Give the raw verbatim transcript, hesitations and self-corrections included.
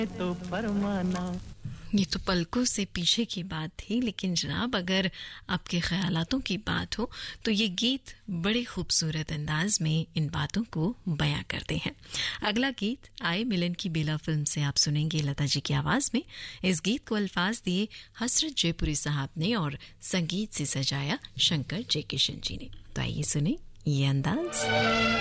तो फरमाना। ये तो पलकों से पीछे की बात थी, लेकिन जनाब अगर आपके ख्यालातों की बात हो तो ये गीत बड़े खूबसूरत अंदाज में इन बातों को बयां करते हैं। अगला गीत आए मिलन की बेला फिल्म से आप सुनेंगे लता जी की आवाज में। इस गीत को अल्फाज दिए हसरत जयपुरी साहब ने और संगीत से सजाया शंकर जयकिशन जी ने। तो आइए सुने ये अंदाज।